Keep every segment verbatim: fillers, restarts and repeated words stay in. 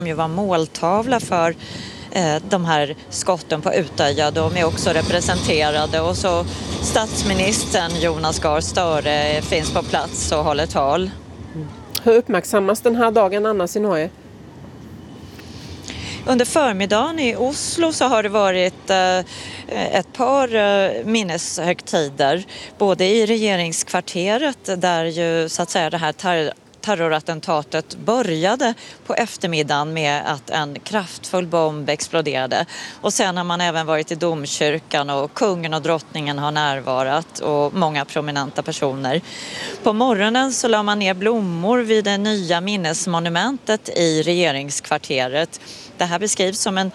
ju var måltavla för eh, de här skotten på Utöja. De är också representerade och så statsministern Jonas Gahr Støre finns på plats och håller tal. Mm. Hur uppmärksammas den här dagen annars i Norge? Under förmiddagen i Oslo så har det varit eh, ett par eh, minneshögtider, både i regeringskvarteret där ju så att säga det här ter- terrorattentatet började på eftermiddagen med att en kraftfull bomb exploderade. Och sen har man även varit i domkyrkan och kungen och drottningen har närvarat och många prominenta personer. På morgonen så la man ner blommor vid det nya minnesmonumentet i regeringskvarteret. Det här beskrivs som en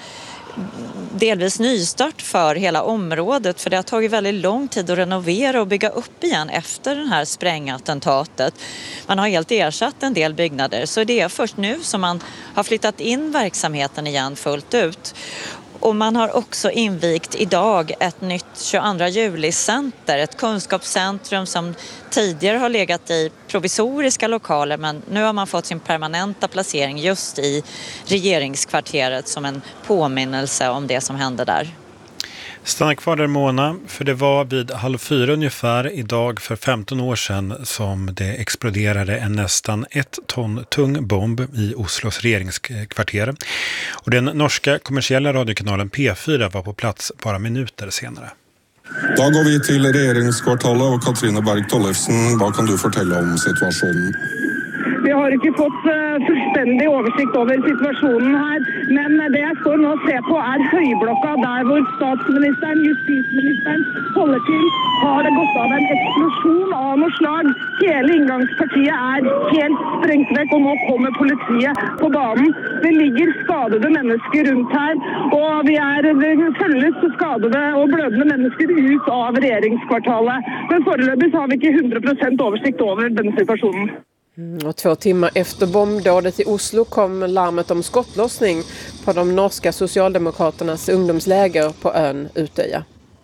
delvis nystart för hela området, för det har tagit väldigt lång tid att renovera och bygga upp igen efter det här sprängattentatet. Man har helt ersatt en del byggnader, så det är först nu som man har flyttat in verksamheten igen fullt ut. Och man har också invigt idag ett nytt tjugoandra juli-center, ett kunskapscentrum som tidigare har legat i provisoriska lokaler, men nu har man fått sin permanenta placering just i regeringskvarteret som en påminnelse om det som hände där. Stanna kvar där, Mona, för det var vid halv fyra ungefär idag för femton år sedan som det exploderade en nästan ett ton tung bomb i Oslos regeringskvarter. Och den norska kommersiella radiokanalen P fyra var på plats bara minuter senare. Då går vi till regeringskvartalet och Katrine Berg Tollefsen, vad kan du fortälla om situationen? Vi har inte fått uh, fullständig översikt över situationen här, men det jag står nu och ser på är höjblocka där hvor statsministern, justitieministern håller till. Har det gått av en explosion av något slag. Hela ingångspartiet är helt sprängt väck och nu kommer politiet på banan. Det ligger skadade människor runt här och vi är följes skadade och blödande människor ut av regeringskvartalet. Men förelöpig har vi inte hundra procent översikt över den situationen. Och två timmar efter bombdådet i Oslo kom larmet om skottlossning på de norska socialdemokraternas ungdomsläger på ön Utöja.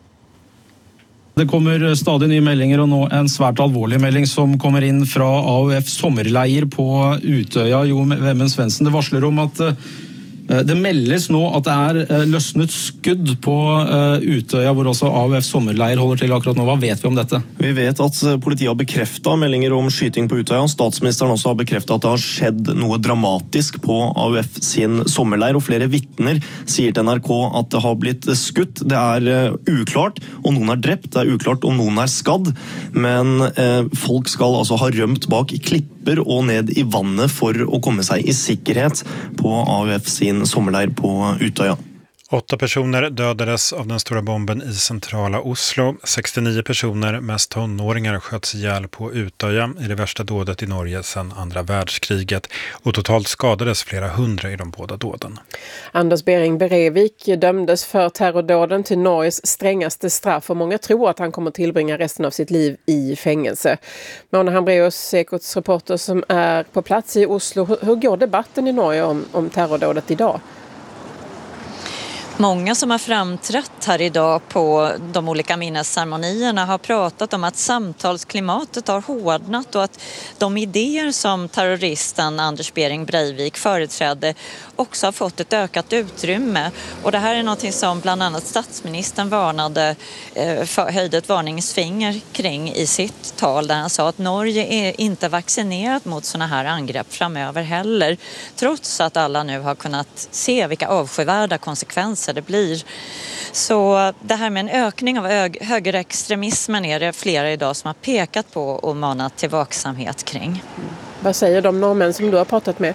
Det kommer stadig nye meldinger og nå en svært alvorlig melding som kommer inn fra A U F sommerleir på Utøya. Jo Vemmen Svendsen, det varsler om at det meldes nå at det er løsnet skudd på Utøya, hvor også A U F sommerleir holder til akkurat nå. Hva vet vi om dette? Vi vet at politiet har bekreftet meldinger om skyting på Utøya. Statsministeren også har bekreftet at det har skjedd noe dramatisk på A U F sin sommerleir, og flere vittner sier til N R K at det har blitt skutt. Det er uklart om noen er drept, det er uklart om noen er skadd, men eh, folk skal altså ha rømt bak klipper og ned i vannet for å komme seg i sikkerhet på A U F sin sommerleir på Utöja. Åtta personer dödades av den stora bomben i centrala Oslo. sextionio personer, mest tonåringar, sköts ihjäl på Utöja i det värsta dådet i Norge sedan andra världskriget. Och totalt skadades flera hundra i de båda dåden. Anders Behring Breivik dömdes för terrordåden till Norges strängaste straff och många tror att han kommer tillbringa resten av sitt liv i fängelse. Mona Hambreus, Ekots reporter som är på plats i Oslo. Hur går debatten i Norge om, om terrordådet idag? Många som har framträtt här idag på de olika minnesceremonierna har pratat om att samtalsklimatet har hårdnat och att de idéer som terroristen Anders Behring Breivik företrädde också har fått ett ökat utrymme. Och det här är något som bland annat statsministern varnade, för, höjde ett varningsfinger kring i sitt tal där han sa att Norge är inte vaccinerat mot såna här angrepp framöver heller, trots att alla nu har kunnat se vilka avskyvärda konsekvenser det blir. Så det här med en ökning av högerextremismen är det flera idag som har pekat på och manat till vaksamhet kring. Mm. Vad säger de norrmän som du har pratat med?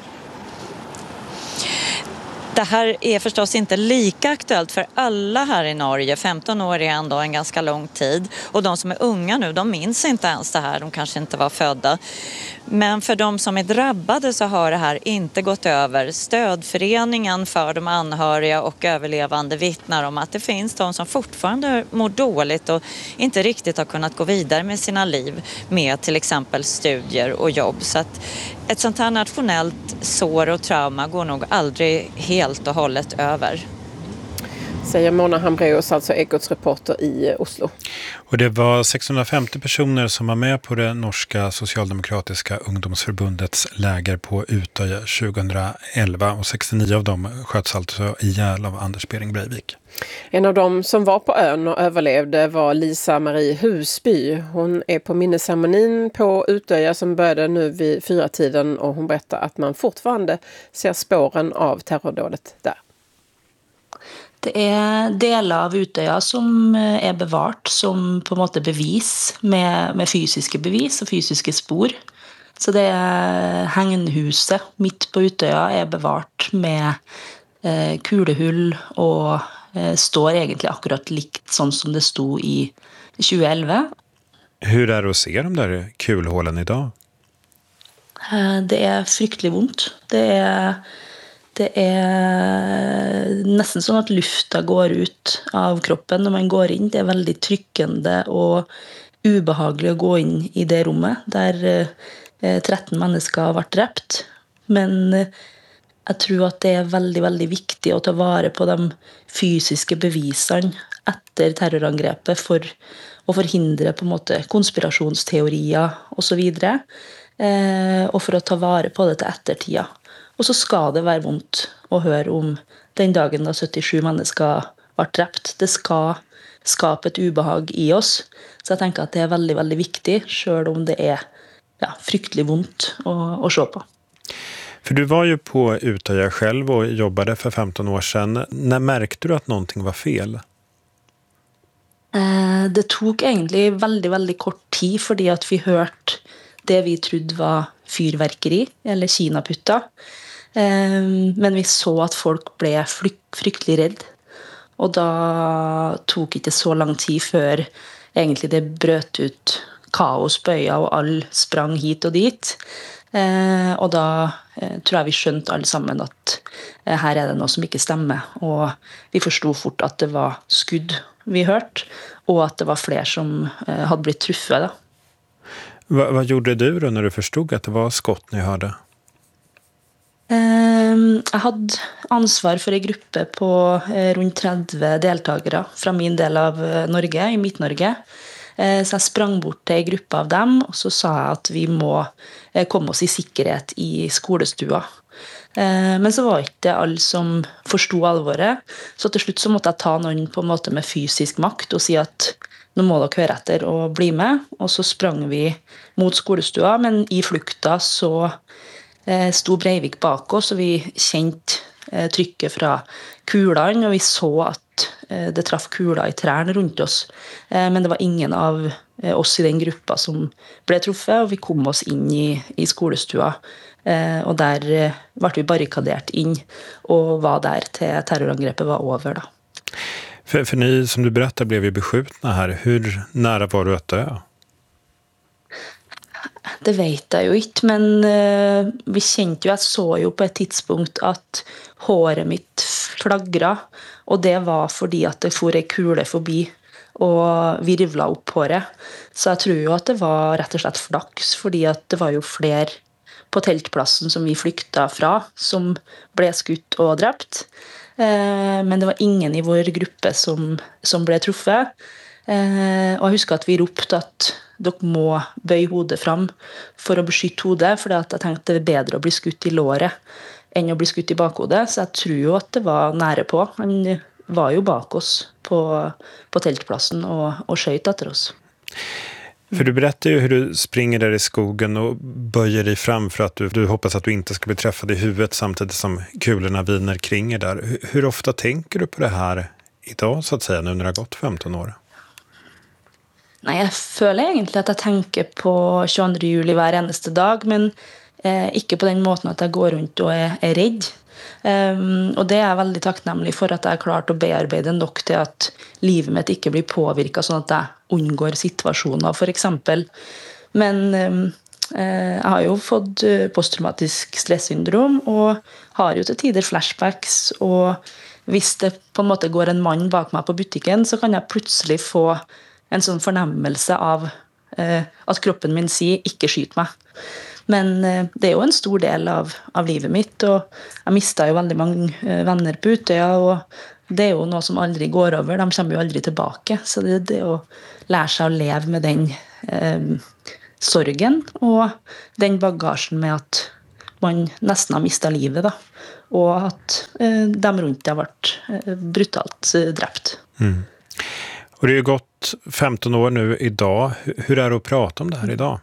Det här är förstås inte lika aktuellt för alla här i Norge. femton år är ändå en ganska lång tid. Och de som är unga nu, de minns inte ens det här. De kanske inte var födda. Men för de som är drabbade så har det här inte gått över. Stödföreningen för de anhöriga och överlevande vittnar om att det finns de som fortfarande mår dåligt och inte riktigt har kunnat gå vidare med sina liv med till exempel studier och jobb. Så att ett sånt här nationellt sår och trauma går nog aldrig helt och hållet över. Säger Mona Hambreus, alltså Ekots reporter i Oslo. Och det var sexhundrafemtio personer som var med på det norska socialdemokratiska ungdomsförbundets läger på Utöja tjugoelva och sextionio av dem sköts alltså ihjäl av Anders Behring Breivik. En av dem som var på ön och överlevde var Lisa Marie Husby. Hon är på minnesceremonin på Utöja som började nu vid fyra tiden och hon berättar att man fortfarande ser spåren av terrordådet där. Det är delar av Utöja som är bevart som på en måte bevis med, med fysiska bevis och fysiska spår. Så det är hänghuset mitt på Utöja är bevart med eh, kulehull och eh, står egentligen akkurat likt sånt som det stod i tjugoelva. Hur är det att se de där kulhålen idag? Eh, det är fryktelig vondt. Det är Det är nästan som att lufta går ut av kroppen när man går in. Det är väldigt tryckande och obehagligt att gå in i det rummet där tretton människor har varit dräpt. Men jag tror att det är väldigt, väldigt viktigt att ta vara på de fysiska bevisen efter terrorangreppet för att förhindra på en måte konspirationsteorier och så vidare. Och för att ta vara på det till eftertida. Och så ska det vara vondt att höra om den dagen då syttiosju människor var dräpt. Det ska skapa ett obehag i oss. Så jag tänker att det är väldigt, väldigt viktigt, selv om det är ja, fryktelig vondt att, att se på. För du var ju på Utöja själv och jobbade för femton år sedan. När märkte du att någonting var fel? Det tog egentligen väldigt, väldigt kort tid fordi att vi hört det vi trodde var fyrverkeri eller kinaputta. Men vi så att folk blev fryktelig rädd. Och då tog det inte så lång tid för egentligen det bröt ut kaos på öja och all sprang hit och dit. Och då tror jag vi skjønte alle sammen att här är det något som inte stämmer. Och vi förstod fort att det var skudd vi hört och att det var fler som hade blivit truffet da. Va, vad gjorde du då när du förstod att det var skott ni hörde? Um, jag hade ansvar för en grupp på uh, runt trettio deltagare från min del av uh, Norge, i Midt-Norge. Uh, så jag sprang bort till en grupp av dem och så sa jag att vi må uh, komma oss i säkerhet i skolestua. Uh, men så var inte alla som förstod allvaret. Så till slut så måste jag ta någon på en måte med fysisk makt och säga att nu må dere høre etter og bli med. Og så sprang vi mot skolestua, men i flukta så eh, stod Breivik bak oss, og vi kjente eh, trykket fra kulene, og vi så at eh, det traff kuler i trærne rundt oss. Eh, men det var ingen av eh, oss i den gruppa som ble truffet, og vi kom oss inn i, i skolestua. Eh, og der eh, ble vi barrikadert inn, og var der til terrorangrepet var over da. För, för ni som du berättar blev ju beskjutna här. Hur nära var du att dö? Det vet jag ju inte, men uh, vi kände ju, jag såg ju på ett tidspunkt att håret mitt flagrade. Och det var fordi att det for en kule förbi och virvla upp håret. Så jag tror ju att det var rätt och slett flax, fordi att det var ju fler på teltplatsen som vi flykta fra, som blev skutt och dräpt. Men det var ingen i vår gruppe som, som ble truffet. Og jeg husker at vi ropte at dere må bøye hodet fram for å beskytte hodet, for jeg tenkte det er bedre å bli skutt i låret enn å bli skutt i bakhodet, så jeg tror jo at det var nære på. Han var jo bak oss på, på teltplassen og, og skjøt etter oss. För du berättar ju hur du springer där i skogen och böjer dig fram för att du, du hoppas att du inte ska bli träffad i huvudet samtidigt som kulorna viner kring er där. Hur, hur ofta tänker du på det här idag så att säga, nu när det har gått femton år? Nej, jag føler egentlig at jeg tenker på tjueandre juli hver eneste dag, men eh, ikke på den måten at jeg går rundt og er, er redd. Um, og det er jeg veldig takknemlig for at jeg har klart å bearbeide nok til at livet mitt ikke blir påvirket sånn at jeg unngår situasjoner, for eksempel. Men um, eh, jeg har jo fått posttraumatisk stressyndrom og har jo til tider flashbacks, og hvis det på en måte går en mann bak meg på butikken, så kan jeg plutselig få en sånn fornemmelse av eh, at kroppen min sier ikke skyt meg. Men eh, det er jo en stor del av, av livet mitt, og jeg mistet jo veldig mange eh, venner på Utøya, og det är ju något som aldrig går över, de kommer ju aldrig tillbaka. Så det är det att lära sig att leva med den eh, sorgen och den bagagen med att man nästan har mistat livet då. Och att eh, de runt har varit eh, brutalt eh, dräpt. Mm. Och det har ju gått femton år nu idag. Hur är det att prata om det här idag?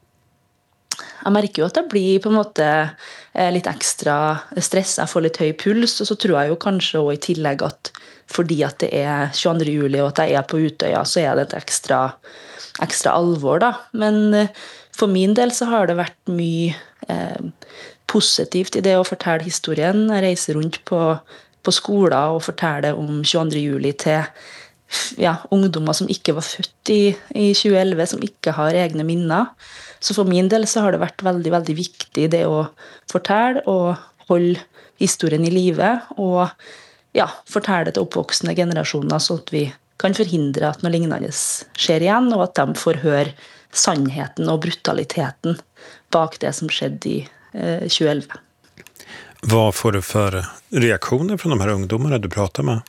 Jag märker ju att det blir på en måte eh, lite extra stress, jag får lite hög puls, och så tror jag ju kanske också i tillägg att fordi att det är tjugoandra juli och att jag är på Utøya så är det ett extra, extra allvar då. Men eh, för min del så har det varit mycket eh, positivt i det att fortälla historien. Jag reser runt på, på skolan och fortäller om tjugoandra juli till ja, ungdomar som inte var född i, i tjugoelva, som inte har egna minnen. Så för min del så har det varit väldigt, väldigt viktigt det att fortälla och hålla historien i livet och ja, fortälla till uppvuxna generationer så att vi kan förhindra att något liknande sker igen och att de får höra sannheten och brutaliteten bak det som skedde i eh, tjugoelva. Vad får du för reaktioner från de här ungdomarna du pratar med?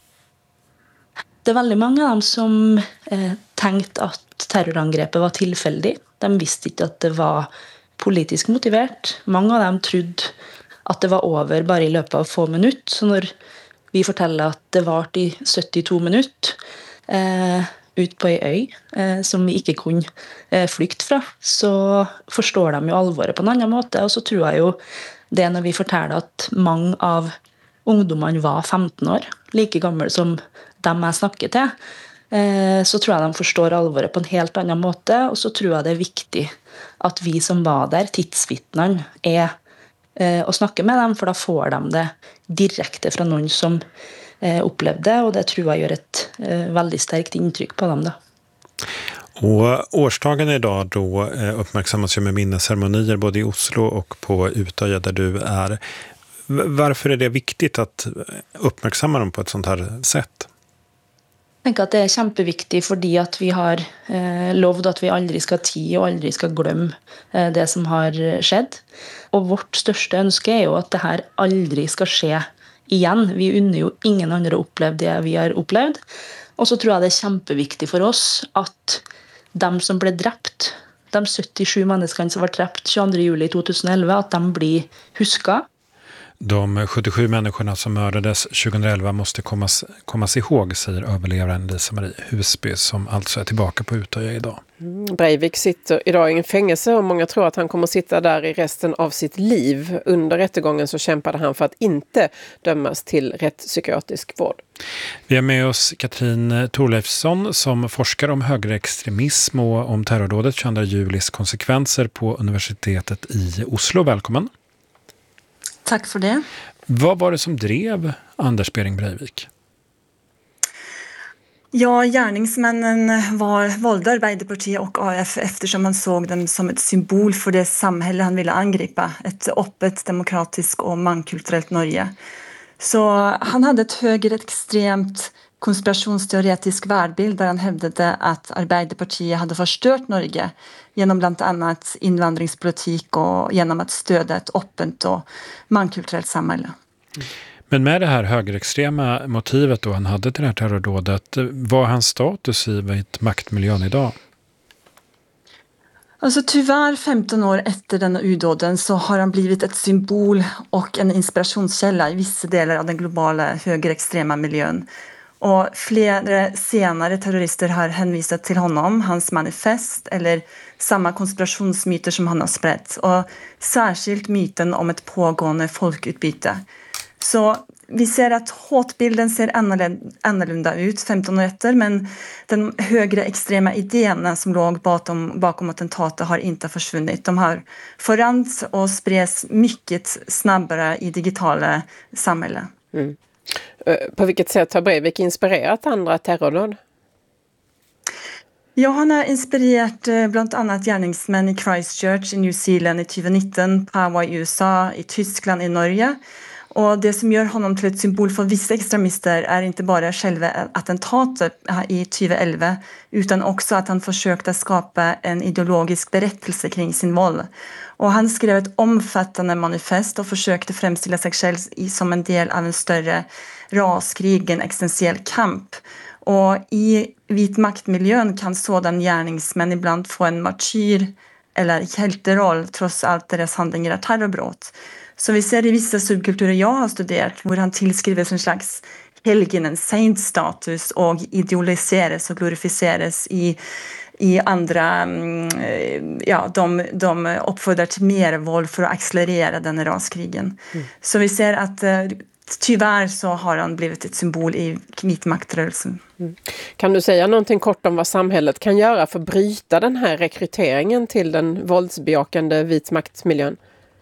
Det är väldigt många av dem som eh, tänkt att terrorangreppet var tillfälligt. De visste inte att det var politiskt motiverat. Många av dem trodde att det var över bara i löpet av få minuter. Så när vi fortäller att det var i syttiotvå minuter eh, ut på en ö eh, som vi inte kunde eh, flykta från, så förstår de ju allvaret på en annan måte. Och så tror jag ju det när vi fortäller att många av ungdomarna var femton år, lika gamla som de jag snackat till, eh, så tror jag de förstår allvaret på en helt annan måte. Och så tror jag det är viktigt att vi som var där, tidsvittnen, är eh, och snacka med dem, för då får de det direkt från någon som eh, upplevde, och det tror jag gör ett eh, väldigt starkt intryck på dem då. Och årsdagen idag då eh, uppmärksammas ju med minnesceremonier både i Oslo och på Utøya där du är. Varför är det viktigt att uppmärksamma dem på ett sånt här sätt? Jag tänker att det är jätteviktigt för att vi har eh, lovt att vi aldrig ska tie och aldrig ska glömma eh, det som har skett. Och vårt största önske är ju att det här aldrig ska ske igen. Vi unnar ju ingen andra upplevt det vi har upplevt. Och så tror jag det är jätteviktigt för oss att de som blev dräpt, de syttiosju människorna som var dräpt tjugoandra juli tjugoelva, att de blir huska. De sjuttiosju människorna som mördades tjugoelva måste kommas, kommas ihåg, säger överlevaren Lisa-Marie Husby, som alltså är tillbaka på Utøya idag. Mm, Breivik sitter idag i en fängelse och många tror att han kommer sitta där i resten av sitt liv. Under rättegången så kämpade han för att inte dömas till rättspsykiatrisk vård. Vi har med oss Katrin Thorleifsson som forskar om högerextremism och om terrordådet tjugoandra julis konsekvenser på universitetet i Oslo. Välkommen! Tack för det. Vad var det som drev Anders Behring Breivik? Ja, gärningsmännen var valde Arbeiderpartiet och A F eftersom man såg dem som ett symbol för det samhälle han ville angripa. Ett öppet, demokratiskt och mångkulturellt Norge. Så han hade ett högerextremt konspirationsteoretisk världsbild där han hävdade att Arbeiderpartiet hade förstört Norge genom bland annat invandringspolitik och genom att stödja ett öppet och mångkulturellt samhälle. Men med det här högerextrema motivet då han hade till det här terrordådet, vad är hans status i maktmiljön idag? Alltså tyvärr femton år efter denna udåden så har han blivit ett symbol och en inspirationskälla i vissa delar av den globala högerextrema miljön. Och flera senare terrorister har hänvisat till honom, hans manifest eller samma konspirationsmyter som han har sprätt. Och särskilt myten om ett pågående folkutbyte. Så vi ser att hotbilden ser annorlunda ut femton år efter, men den högre extrema idéerna som låg bakom, bakom attentatet har inte försvunnit. De har förändrats och spreds mycket snabbare i digitala samhällen. Mm. På vilket sätt har Breivik inspirerat andra terrordåd? Ja, han har inspirerat bland annat gärningsmän i Christchurch i New Zealand i tjugonitton, Hawaii i U S A, i Tyskland i Norge. Och det som gör honom till ett symbol för vissa extremister är inte bara själva attentatet i tjugoelva utan också att han försökte skapa en ideologisk berättelse kring sin våld. Och han skrev ett omfattande manifest och försökte framställa sig själv som en del av en större raskrig, en existentiell kamp. Och i vit maktmiljön kan sådan gärningsmän ibland få en martyr eller hjälteroll trots allt deras handlingar är terrorbrott. Så vi ser i vissa subkulturer jag har studerat hur han tillskrivs en slags helgen, en saint-status och idealiseras och glorificeras i, i andra, ja, de, de uppfordrar till mer våld för att accelerera den raskrigen. Mm. Så vi ser att tyvärr så har han blivit ett symbol i vitmaktrörelsen. Mm. Kan du säga någonting kort om vad samhället kan göra för att bryta den här rekryteringen till den våldsbejakande vitmaktmiljön?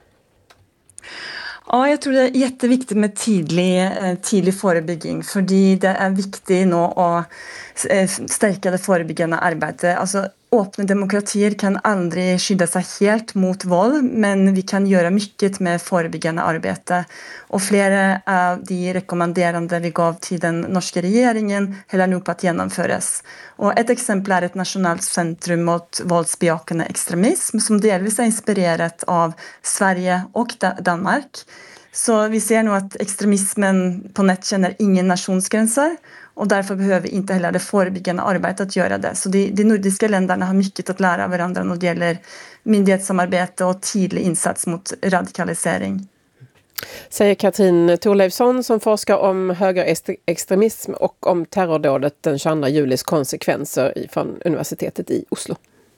Ja, jag tror det är jätteviktigt med tidig, tidig förebygging, för det är viktigt nu att stärka det förebyggande arbetet. Alltså, öppna demokratier kan aldrig skydda sig helt mot våld, men vi kan göra mycket med förebyggande arbete. Och flera av de rekommenderande vi gav till den norska regeringen håller nu på att genomföras. Och ett exempel är ett nationellt centrum mot våldsbejakande extremism som delvis är inspirerat av Sverige och Danmark. Så vi ser nu att extremismen på nät känner ingen nationsgränser och därför behöver inte heller det förebyggande arbetet att göra det. Så de, de nordiska länderna har mycket att lära av varandra när det gäller myndighetssamarbete och tidig insats mot radikalisering. Säger Katrin Thorleifsson som forskar om högerextremism och om terrordådet den tjugoandra julis konsekvenser från universitetet i Oslo.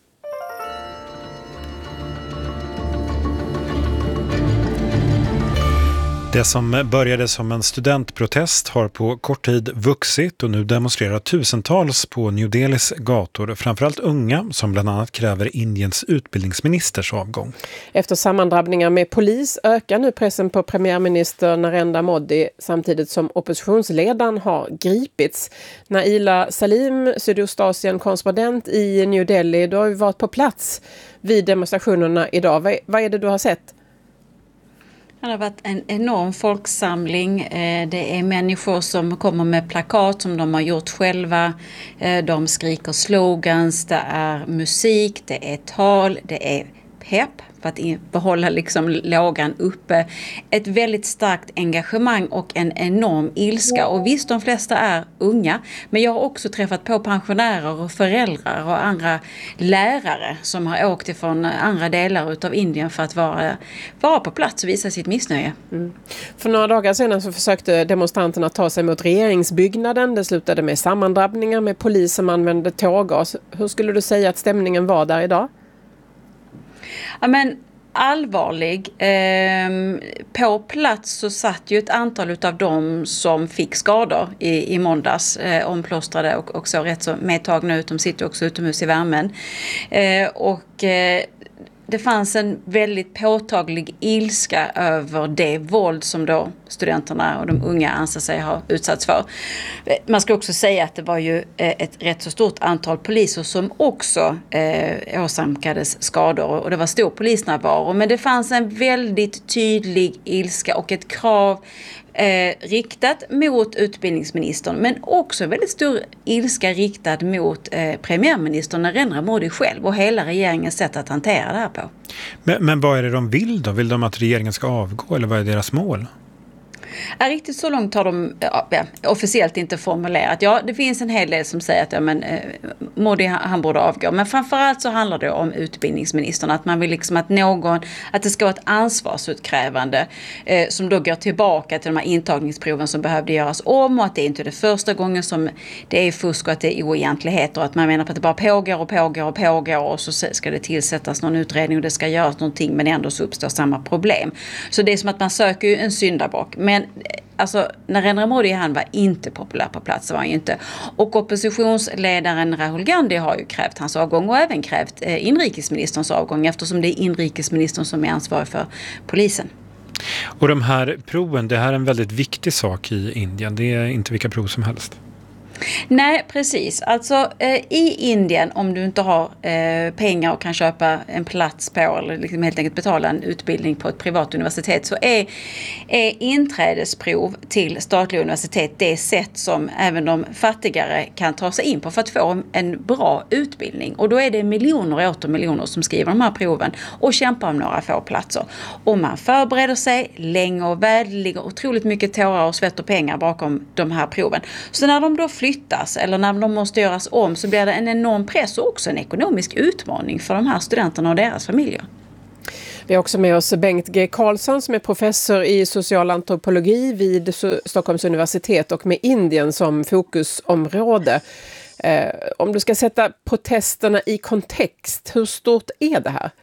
Det som började som en studentprotest har på kort tid vuxit och nu demonstrerar tusentals på New Delhis gator, framförallt unga som bland annat kräver Indiens utbildningsministers avgång. Efter sammandrabbningar med polis ökar nu pressen på premiärminister Narendra Modi samtidigt som oppositionsledaren har gripits. Naila Salim, Sydostasien-korrespondent i New Delhi, du har ju varit på plats vid demonstrationerna idag. Vad är det du har sett? Det har varit en enorm folksamling. Det är människor som kommer med plakat som de har gjort själva. De skriker slogans, det är musik, det är tal, det är pepp för att behålla liksom lågan uppe. Ett väldigt starkt engagemang och en enorm ilska. Och visst, de flesta är unga, men jag har också träffat på pensionärer och föräldrar och andra lärare som har åkt ifrån andra delar utav Indien för att vara, vara på plats och visa sitt missnöje. Mm. För några dagar sedan så försökte demonstranterna ta sig mot regeringsbyggnaden. Det slutade med sammandrabbningar med polis som använde tårgas. Hur skulle du säga att stämningen var där idag? Ja, men allvarlig. Eh, på plats så satt ju ett antal av dem som fick skador i, i måndags, eh, omplåstrade och, och så rätt så medtagna ut. De sitter också utomhus i värmen. Eh, och eh, det fanns en väldigt påtaglig ilska över det våld som då studenterna och de unga anser sig ha utsatts för. Man ska också säga att det var ju ett rätt så stort antal poliser som också eh, åsamkades skador och det var stor polisnärvaro. Men det fanns en väldigt tydlig ilska och ett krav Eh, riktat mot utbildningsministern, men också väldigt stor ilska riktad mot eh, premiärministern Narendra Modi själv och hela regeringens sätt att hantera det här på. Men, men vad är det de vill då? Vill de att regeringen ska avgå eller vad är deras mål? Ja, riktigt så långt har de ja, officiellt inte formulerat. Ja, det finns en hel del som säger att ja, men, eh, Modi han borde avgå. Men framförallt så handlar det om utbildningsministern. Att man vill liksom att någon, att det ska vara ett ansvarsutkrävande eh, som då går tillbaka till de här intagningsproven som behövde göras om. Och att det inte är det första gången som det är fusk och att det är oegentligheter. Och att man menar på att det bara pågår och pågår och pågår och så ska det tillsättas någon utredning och det ska göras någonting men ändå så uppstår samma problem. Så det är som att man söker ju en syndabock. Men alltså, Narendra Modi han var inte populär på plats, var han ju inte. Och oppositionsledaren Rahul Gandhi har ju krävt hans avgång och även krävt eh, inrikesministerns avgång eftersom det är inrikesministern som är ansvarig för polisen. Och de här proven, det här är en väldigt viktig sak i Indien. Det är inte vilka prov som helst. Nej, precis. Alltså eh, i Indien, om du inte har eh, pengar och kan köpa en plats på eller liksom helt enkelt betala en utbildning på ett privat universitet, så är, är inträdesprov till statliga universitet det sätt som även de fattigare kan ta sig in på för att få en bra utbildning. Och då är det miljoner och åter miljoner som skriver de här proven och kämpar om några få platser. Och man förbereder sig länge och väl, det ligger otroligt mycket tårar och svett och pengar bakom de här proven. Så när de då flyttas eller när de måste göras om så blir det en enorm press och också en ekonomisk utmaning för de här studenterna och deras familjer. Vi har också med oss Bengt G. Karlsson som är professor i social antropologi vid Stockholms universitet och med Indien som fokusområde. Eh, om du ska sätta protesterna i kontext, hur stort är det här?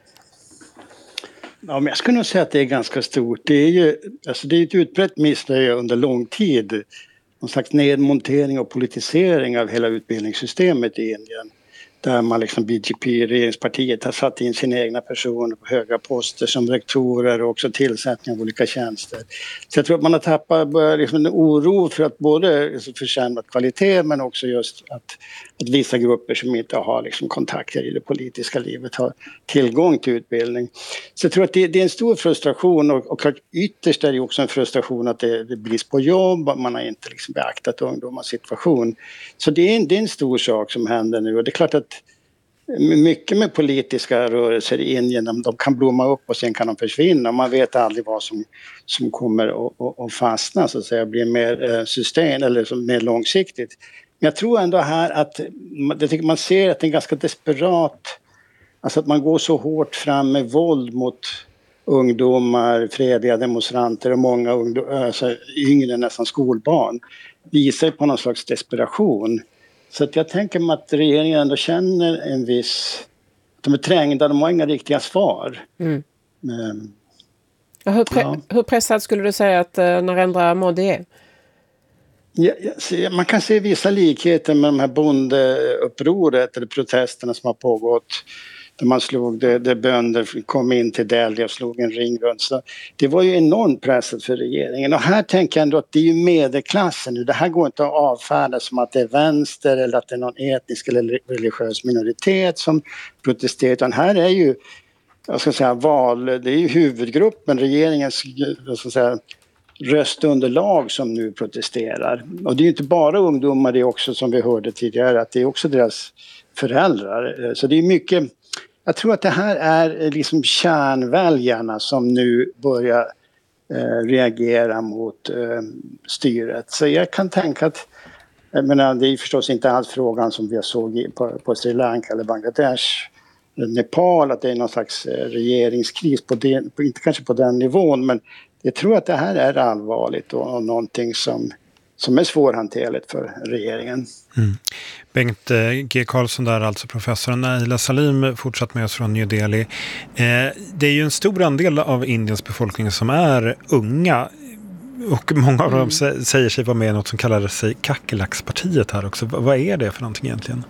Ja, men jag skulle nog säga att det är ganska stort. Det är ju alltså det är ett utbrett missnöje under lång tid. Någon slags nedmontering och politisering av hela utbildningssystemet i Indien. Där man liksom B J P, regeringspartiet, har satt in sina egna personer på höga poster som rektorer och också tillsättning av olika tjänster. Så jag tror att man har tappat liksom en oro för att både försämra kvalitet men också just att, att vissa grupper som inte har liksom kontakter i det politiska livet har tillgång till utbildning. Så jag tror att det, det är en stor frustration och, och ytterst är det också en frustration att det, det är brist på jobb, man har inte liksom beaktat ungdomars situation. Så det är, en, det är en stor sak som händer nu och det är klart att mycket med politiska rörelser i Indien, de, de kan blomma upp och sen kan de försvinna. Man vet aldrig vad som, som kommer att, att fastna så att säga, blir mer system eller som mer långsiktigt. Men jag tror ändå här att jag tycker man ser att det är ganska desperat, alltså att man går så hårt fram med våld mot ungdomar, fredliga demonstranter och många ungdomar, alltså yngre nästan skolbarn, visar på någon slags desperation. Så att jag tänker mig att regeringen ändå känner en viss... De är trängda, de har inga riktiga svar. Mm. Men, ja, hur, pre- ja. hur pressad skulle du säga att uh, Narendra Modi är? Ja, ja, man kan se vissa likheter med de här bondeupproret eller protesterna som har pågått. Där man slog, det, det bönder kom in till Delhi och slog en ring runt. Så det var ju enormt pressat för regeringen. Och här tänker jag ändå att det är ju medelklassen nu. Det här går inte att avfärda som att det är vänster eller att det är någon etnisk eller religiös minoritet som protesterar. Utan här är ju, jag ska säga, val, det är ju huvudgruppen, regeringens, jag ska säga, röstunderlag som nu protesterar. Och det är ju inte bara ungdomar, det är också som vi hörde tidigare att det är också deras föräldrar. Så det är mycket... Jag tror att det här är liksom kärnväljarna som nu börjar eh, reagera mot eh, styret. Så jag kan tänka att, jag menar, det är förstås inte alls frågan som vi såg på, på Sri Lanka eller Bangladesh, Nepal, att det är någon slags regeringskris, på den, på, inte kanske på den nivån, men jag tror att det här är allvarligt och, och någonting som, som är svårhanterligt för regeringen. Mm. Bengt G. Karlsson där, alltså professorn. Naila Salim fortsatt med oss från New Delhi. Eh, det är ju en stor andel av Indiens befolkning som är unga och många av dem mm. säger sig vara med i något som kallar sig Kakelaks-partiet här också. Vad är det för någonting egentligen?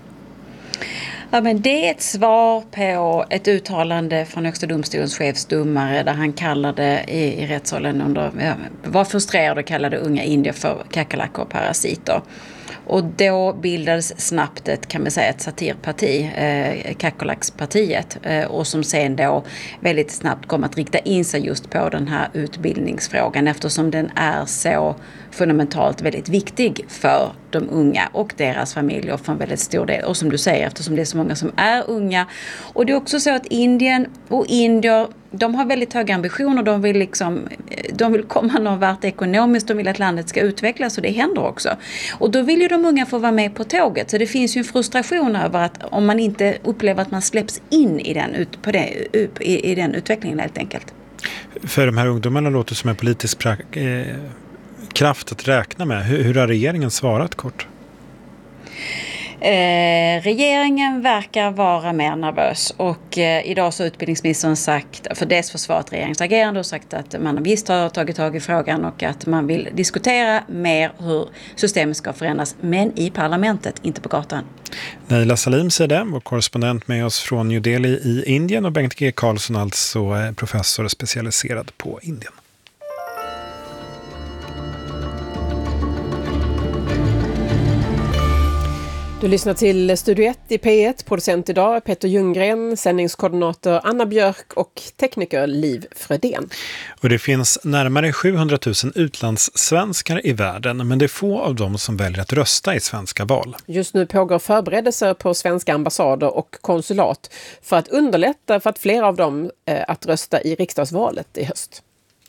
Ja, men det är ett svar på ett uttalande från Högsta domstolens chefsdomare där han kallade i, i rättssalen under, ja, var frustrerad och kallade unga indier för kakelakor och parasiter. Och då bildades snabbt ett, kan man säga, ett satirparti, eh, Kakelaks-partiet, eh, och som sen då väldigt snabbt kom att rikta in sig just på den här utbildningsfrågan eftersom den är så fundamentalt väldigt viktig för de unga och deras familjer för en väldigt stor del. Och som du säger, eftersom det är så många som är unga. Och det är också så att Indien och indier, de har väldigt höga ambitioner. De vill, liksom, de vill komma någon vart ekonomiskt. De vill att landet ska utvecklas och det händer också. Och då vill ju de unga få vara med på tåget. Så det finns ju en frustration över att om man inte upplever att man släpps in i den, ut, på det, i, i den utvecklingen helt enkelt. För de här ungdomarna låter som en politisk pra- eh, kraft att räkna med. Hur, hur har regeringen svarat kort? Eh, regeringen verkar vara mer nervös och eh, idag så har utbildningsministern sagt, för dels försvarat regeringens agerande och sagt att man visst har tagit tag i frågan och att man vill diskutera mer hur systemet ska förändras, men i parlamentet, inte på gatan. Naila Salim säger det, vår korrespondent med oss från New Delhi i Indien, och Bengt G. Karlsson, alltså professor specialiserad på Indien. Du lyssnar till Studio ett i P ett, producent idag Peter Ljunggren, sändningskoordinator Anna Björk och tekniker Liv Frödén. Och det finns närmare sjuhundratusen utlandssvenskar i världen, men det är få av dem som väljer att rösta i svenska val. Just nu pågår förberedelser på svenska ambassader och konsulat för att underlätta för att fler av dem eh, att rösta i riksdagsvalet i höst.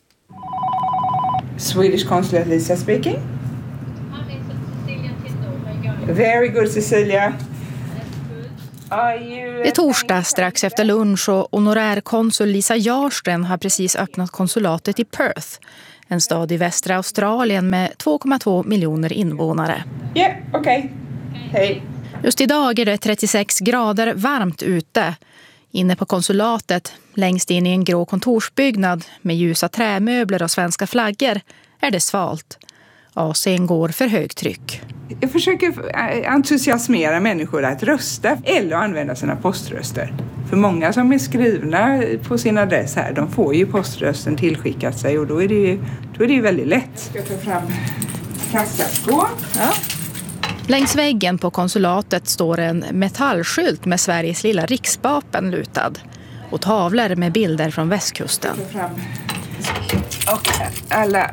Swedish Consulate Lisa speaking. Very good, Cecilia. Det är torsdag strax efter lunch och honorärkonsul Lisa Jarsten har precis öppnat konsulatet i Perth, en stad i västra Australien med två komma två miljoner invånare. Ja, yeah, okej. Okay. Hej. Just idag är det trettiosex grader varmt ute. Inne på konsulatet, längst in i en grå kontorsbyggnad med ljusa trämöbler och svenska flaggor, är det svalt. A C:n går för högtryck. Jag försöker entusiasmera människor att rösta eller använda sina poströster. För många som är skrivna på sin adress här, de får ju poströsten tillskickat sig och då är det ju, då är det ju väldigt lätt. Jag tar fram kassaskåp. Ja. Längs väggen på konsulatet står en metallskylt med Sveriges lilla riksvapen lutad och tavlor med bilder från västkusten. Jag tar fram. Och alla...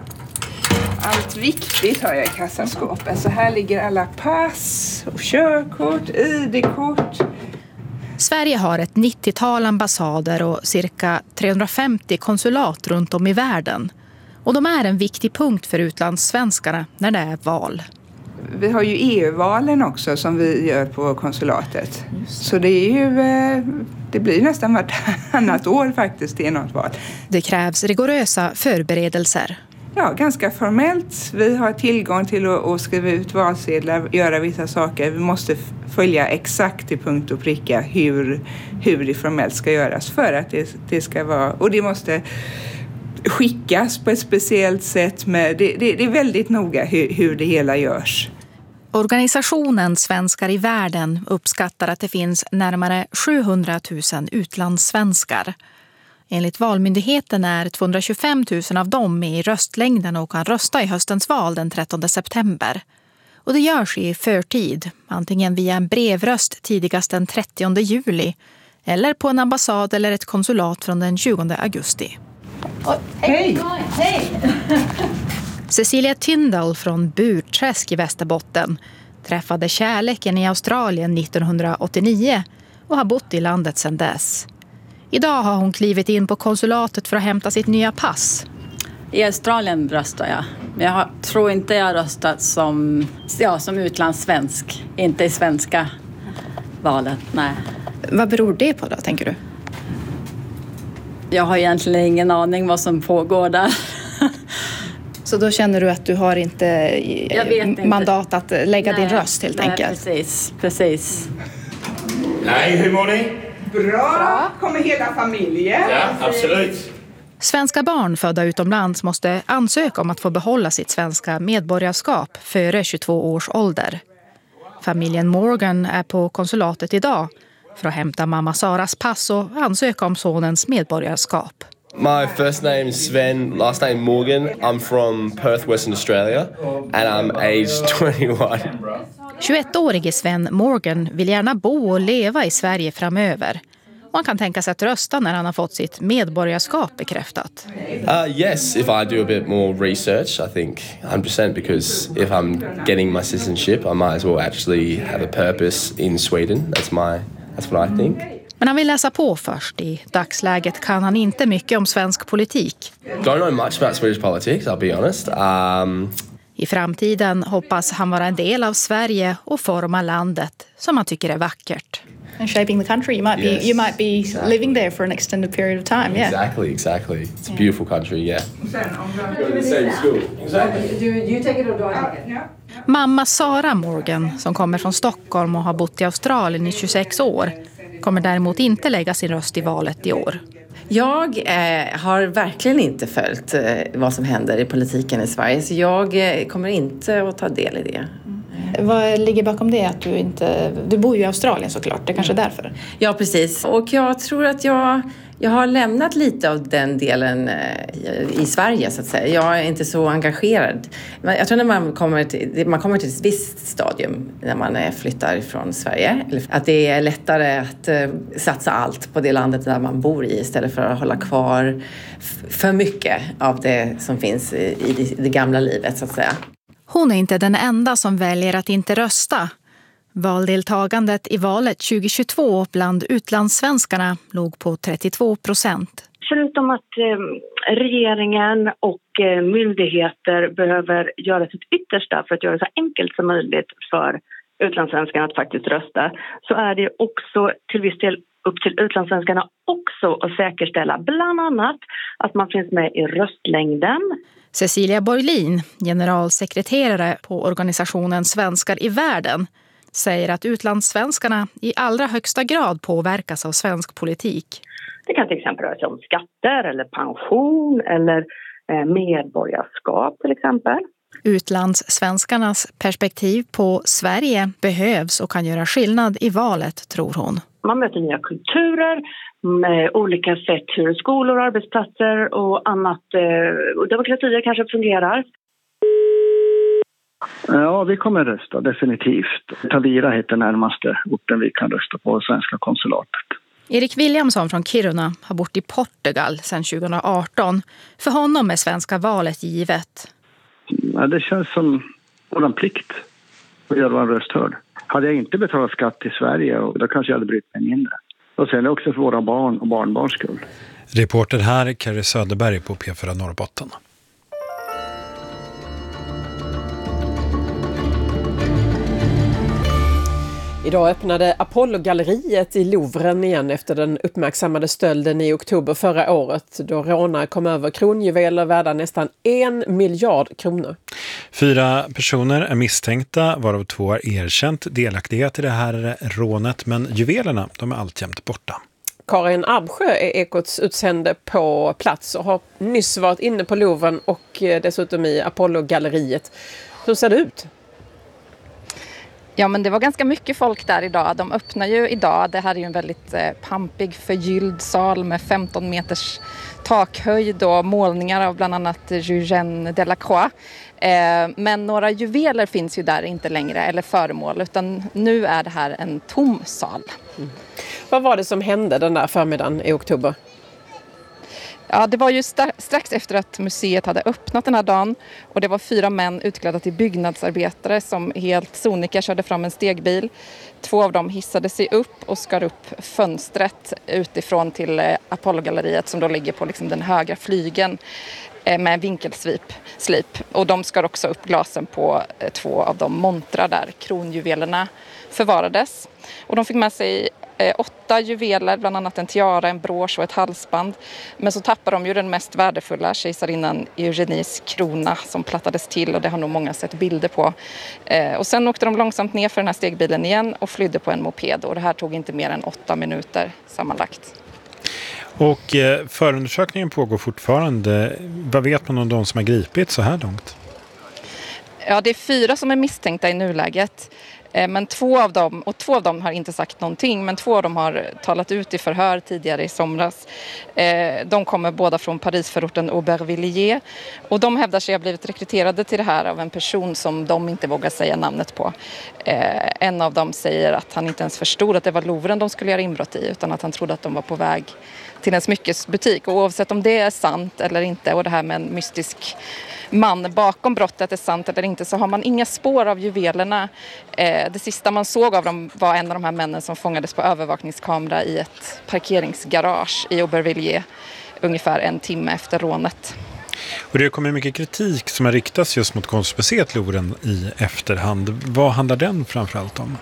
Allt viktigt har jag i kassaskåpet. Så här ligger alla pass och körkort, I D-kort. Sverige har ett nittiotal ambassader och cirka trehundrafemtio konsulat runt om i världen. Och de är en viktig punkt för utlandssvenskarna när det är val. Vi har ju E U-valen också som vi gör på konsulatet. Så det är ju... Det blir nästan vartannat år faktiskt till något val. Det krävs rigorösa förberedelser. Ja, ganska formellt. Vi har tillgång till att, att skriva ut valsedlar, göra vissa saker. Vi måste följa exakt till punkt och pricka hur, hur det formellt ska göras för att det, det ska vara... Och det måste skickas på ett speciellt sätt. Med, det, det, det är väldigt noga hur, hur det hela görs. Organisationen Svenskar i världen uppskattar att det finns närmare sjuhundratusen utlandssvenskar. Enligt Valmyndigheten är tvåhundratjugofem tusen av dem med i röstlängden och kan rösta i höstens val den trettonde september. Och det görs i förtid, antingen via en brevröst tidigast den trettionde juli eller på en ambassad eller ett konsulat från den tjugonde augusti. Oh, hej! Hej! Cecilia Tyndall från Burträsk i Västerbotten träffade kärleken i Australien nittonhundraåttionio och har bott i landet sedan dess. Idag har hon klivit in på konsulatet för att hämta sitt nya pass. I Australien röstar jag. Men jag har, tror inte jag har röstat som, ja, som utlandssvensk. Inte i svenska valet, nej. Vad beror det på då, tänker du? Jag har egentligen ingen aning vad som pågår där. Så då känner du att du har inte mandat att lägga nej, din röst helt nej, enkelt? precis, precis. Nej, hur mår ni? Bra, kommer hela familjen. Ja, absolut. Svenska barn födda utomlands måste ansöka om att få behålla sitt svenska medborgarskap före tjugotvå års ålder. Familjen Morgan är på konsulatet idag för att hämta mamma Saras pass och ansöka om sonens medborgarskap. My first name is Sven, last name Morgan. I'm from Perth, Western Australia, and I'm aged twenty-one. tjugoettårige Sven Morgan vill gärna bo och leva i Sverige framöver. Och han kan tänka sig att rösta när han har fått sitt medborgarskap bekräftat. Uh, yes, if I do a bit more research, I think one hundred percent, because if I'm getting my citizenship, I might as well actually have a purpose in Sweden. That's my, that's what I think. Men han vill läsa på först. I dagsläget kan han inte mycket om svensk politik. Don't know much about Swedish politics, I'll be honest. Um... I framtiden hoppas han vara en del av Sverige och forma landet som han tycker är vackert. And shaping the country, you might yes. be you might be exactly. living there for an extended period of time. Yeah. Exactly, exactly. It's a beautiful country, yeah. Mamma Sara Morgan, som kommer från Stockholm och har bott i Australien i tjugosex år, kommer däremot inte lägga sin röst i valet i år. Jag eh, har verkligen inte följt eh, vad som händer i politiken i Sverige, så jag eh, kommer inte att ta del i det. Mm. Vad ligger bakom det att du inte... Du bor ju i Australien såklart, det är kanske är därför. Ja, precis. Och jag tror att jag Jag har lämnat lite av den delen i Sverige så att säga. Jag är inte så engagerad. Jag tror när man kommer till, man kommer till ett visst stadium när man flyttar från Sverige. Att det är lättare att satsa allt på det landet där man bor i istället för att hålla kvar för mycket av det som finns i det gamla livet så att säga. Hon är inte den enda som väljer att inte rösta. Valdeltagandet i valet tjugohundratjugotvå bland utlandssvenskarna låg på trettiotvå procent. Förutom att eh, regeringen och eh, myndigheter behöver göra sitt yttersta för att göra det så enkelt som möjligt för utlandssvenskarna att faktiskt rösta, så är det också till viss del upp till utlandssvenskarna också att säkerställa bland annat att man finns med i röstlängden. Cecilia Borglin, generalsekreterare på organisationen Svenskar i världen, säger att utlandssvenskarna i allra högsta grad påverkas av svensk politik. Det kan till exempel röra sig om skatter eller pension eller medborgarskap till exempel. Utlandssvenskarnas perspektiv på Sverige behövs och kan göra skillnad i valet, tror hon. Man möter nya kulturer, med olika sätt hur skolor, arbetsplatser och annat, och demokratier kanske fungerar. Ja, vi kommer rösta definitivt. Tavira heter närmaste orten vi kan rösta på, svenska konsulatet. Erik Williamson från Kiruna har bott i Portugal sedan tjugohundraarton. För honom är svenska valet givet. Ja, det känns som vår plikt att göra vår röst hörd. Hade jag inte betalat skatt i Sverige, då kanske jag hade brytt mig mindre. Och sen är det också för våra barn och barnbarns skull. Reporter här, Kari Söderberg på P fyra Norrbotten. Idag öppnade Apollo-galleriet i Louvren igen efter den uppmärksammade stölden i oktober förra året, då rånare kom över kronjuveler värda nästan en miljard kronor. Fyra personer är misstänkta, varav två har erkänt delaktighet i det här rånet, men juvelerna de är alltjämt borta. Karin Absjö är Ekots utsände på plats och har nyss varit inne på Louvren och dessutom i Apollo-galleriet. Hur ser det ut? Ja, men det var ganska mycket folk där idag. De öppnar ju idag. Det här är ju en väldigt eh, pampig förgylld sal med femton meters takhöjd och målningar av bland annat Eugène Delacroix. Eh, men några juveler finns ju där inte längre, eller föremål, utan nu är det här en tom sal. Mm. Vad var det som hände den där förmiddagen i oktober? Ja, det var ju strax efter att museet hade öppnat den här dagen, och det var fyra män utklädda till byggnadsarbetare som helt sonika körde fram en stegbil. Två av dem hissade sig upp och skar upp fönstret utifrån till Apollo-galleriet som då ligger på liksom den högra flygen med vinkelslip. Slip. Och de skar också upp glasen på två av de montrar där kronjuvelerna förvarades. Och de fick med sig eh, åtta juveler, bland annat en tiara, en brosch och ett halsband. Men så tappade de ju den mest värdefulla, kejsarinnan Eugenies krona, som plattades till, och det har nog många sett bilder på. Eh, och sen åkte de långsamt ner för den här stegbilen igen och flydde på en moped, och det här tog inte mer än åtta minuter sammanlagt. Och eh, förundersökningen pågår fortfarande. Vad vet man om de som har gripit så här långt? Ja, det är fyra som är misstänkta i nuläget. Men två av dem, och två av dem har inte sagt någonting, men två av dem har talat ut i förhör tidigare i somras. De kommer båda från Parisförorten Aubervilliers, och de hävdar sig ha blivit rekryterade till det här av en person som de inte vågar säga namnet på. En av dem säger att han inte ens förstod att det var Louvren de skulle göra inbrott i, utan att han trodde att de var på väg till en smyckesbutik. Och oavsett om det är sant eller inte, och det här med en mystisk man bakom brottet är sant eller inte, så har man inga spår av juvelerna. Eh, det sista man såg av dem var en av de här männen som fångades på övervakningskamera i ett parkeringsgarage i Aubervilliers ungefär en timme efter rånet. Och det kommer mycket kritik som har riktats just mot konstmuseet Louvren i efterhand. Vad handlar den framförallt om?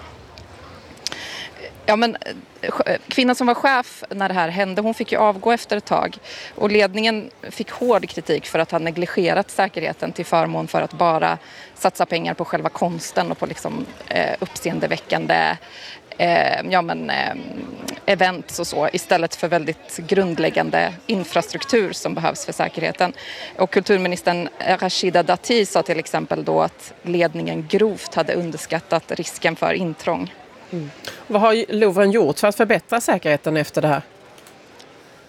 Ja, men kvinnan som var chef när det här hände, hon fick ju avgå efter ett tag, och ledningen fick hård kritik för att ha negligerat säkerheten till förmån för att bara satsa pengar på själva konsten och på liksom eh, uppseendeväckande eh, ja, men, eh, events och så, istället för väldigt grundläggande infrastruktur som behövs för säkerheten. Och kulturministern Rashida Dati sa till exempel då att ledningen grovt hade underskattat risken för intrång. Mm. Vad har Louvren gjort för att förbättra säkerheten efter det här?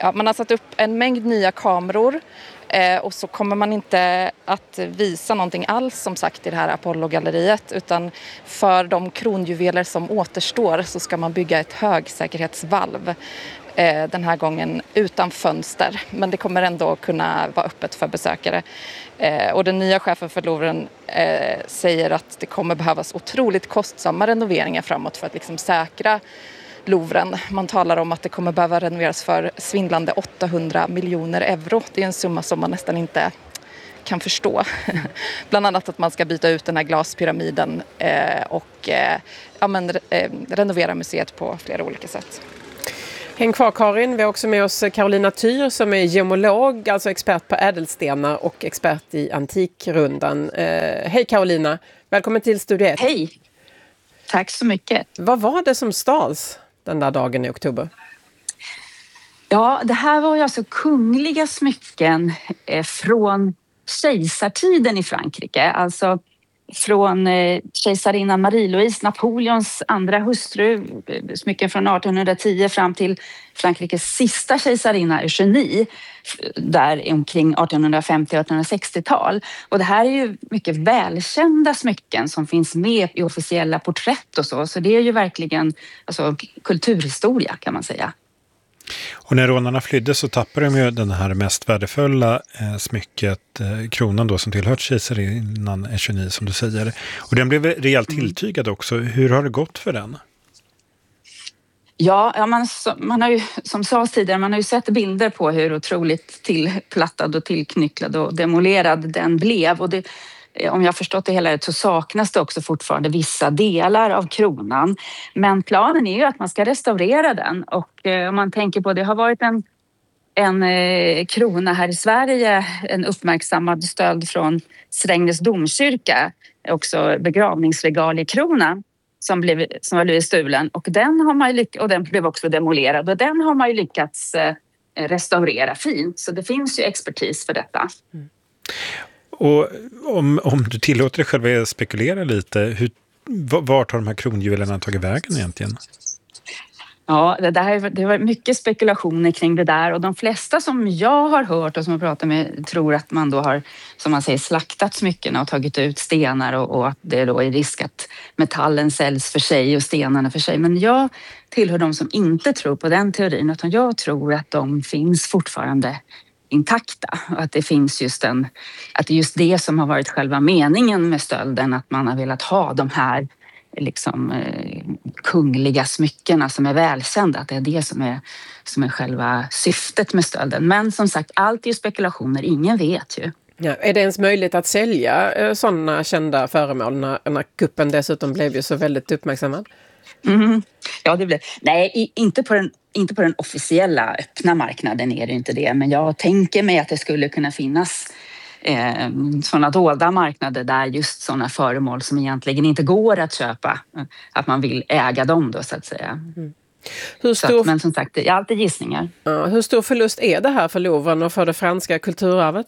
ja, man har satt upp en mängd nya kameror eh, och så kommer man inte att visa någonting alls som sagt i det här Apollo-galleriet, utan för de kronjuveler som återstår så ska man bygga ett högsäkerhetsvalv. Den här gången utan fönster, men det kommer ändå kunna vara öppet för besökare. Och den nya chefen för Louvren eh, säger att det kommer behövas otroligt kostsamma renoveringar framåt för att liksom säkra Louvren. Man talar om att det kommer behöva renoveras för svindlande åttahundra miljoner euro. Det är en summa som man nästan inte kan förstå. Bland annat att man ska byta ut den här glaspyramiden eh, och eh, ja, men, eh, renovera museet på flera olika sätt. Häng kvar Karin, vi har också med oss Carolina Tyr som är gemolog, alltså expert på ädelstenar och expert i Antikrundan. Eh, hej Carolina, välkommen till Studio ett. Hej, tack så mycket. Vad var det som stals den där dagen i oktober? Ja, det här var ju alltså kungliga smycken eh, från kejsartiden i Frankrike, alltså från eh, kejsarinnan Marie-Louise, Napoleons andra hustru, smycken från artonhundratio fram till Frankrikes sista kejsarinna Eugenie, där omkring artonhundrafemtio artonhundrasextio-tal. Och det här är ju mycket välkända smycken som finns med i officiella porträtt och så, så det är ju verkligen alltså, kulturhistoria kan man säga. Och när rånarna flydde så tappade de ju den här mest värdefulla eh, smycket, eh, kronan då som tillhört kejsarinnan Eugenie som du säger. Och den blev rejält tilltygad också. Hur har det gått för den? Ja, ja man, man har ju, som sades tidigare, man har ju sett bilder på hur otroligt tillplattad och tillknycklad och demolerad den blev. Och det, om jag förstått det hela rätt så saknas det också fortfarande vissa delar av kronan. Men planen är ju att man ska restaurera den. Och eh, om man tänker på det har varit en, en eh, krona här i Sverige, en uppmärksammad stöld från Strängnäs domkyrka, också begravningsregaliekrona som blev som har blivit stulen. Och den, har man lyck- och den blev också demolerad och den har man ju lyckats eh, restaurera fint. Så det finns ju expertis för detta. Mm. Och om, om du tillåter dig själv att spekulera lite, hur, vart har de här kronjuvelerna tagit vägen egentligen? Ja, det, där, det var mycket spekulationer kring det där och de flesta som jag har hört och som jag pratar med tror att man då har, som man säger, slaktat smyckena och tagit ut stenar och, och att det då är risk att metallen säljs för sig och stenarna för sig. Men jag tillhör de som inte tror på den teorin, utan jag tror att de finns fortfarande intakta och att det finns just en, att det är just det som har varit själva meningen med stölden, att man har velat ha de här liksom eh, kungliga smyckena som är välkända, att det är det som är, som är själva syftet med stölden. Men som sagt, allt är ju spekulationer, ingen vet ju. Ja, är det ens möjligt att sälja eh, sådana kända föremål när, när kuppen dessutom blev ju så väldigt uppmärksammad? Mm. Ja, det blev. Nej, inte på den inte på den officiella öppna marknaden är det inte det, men jag tänker mig att det skulle kunna finnas eh, sådana dolda marknader där just sådana föremål som egentligen inte går att köpa, att man vill äga dem då så att säga. Mm. Hur stor... att, men som sagt, det är alltid gissningar. Ja, hur stor förlust är det här för Louvren och för det franska kulturarvet?